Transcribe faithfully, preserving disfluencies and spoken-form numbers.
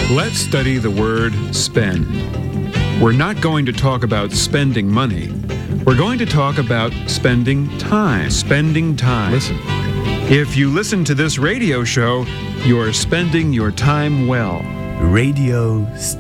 Let's study the word spend. We're not going to talk about spending money. We're going to talk about spending time. Spending time. Listen. If you listen to this radio show, you're spending your time well. Radio